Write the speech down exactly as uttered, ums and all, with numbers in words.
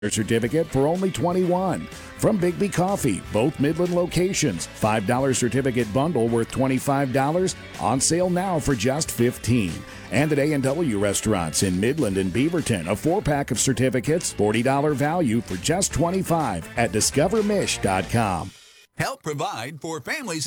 certificate for only twenty-one dollars. From Bigby Coffee, both Midland locations, five dollar certificate bundle worth twenty-five dollars, on sale now for just fifteen dollars. And at A and W Restaurants in Midland and Beaverton, a four-pack of certificates, forty dollars value for just twenty-five dollars at discover mish dot com. Help provide for families